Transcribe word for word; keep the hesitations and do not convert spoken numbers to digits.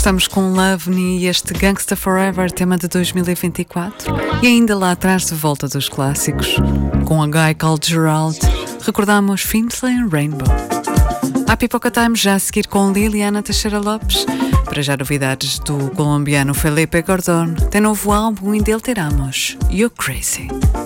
Estamos com Love Me e este Gangsta Forever, tema de dois mil e vinte e quatro. E ainda lá atrás, de volta dos clássicos, com a Guy Called Gerald, recordamos Finsley and Rainbow. A Pipoca Time já a seguir com Liliana Teixeira Lopes. Para já novidades do colombiano Felipe Gordon. Tem novo álbum e dele tiramos You're Crazy.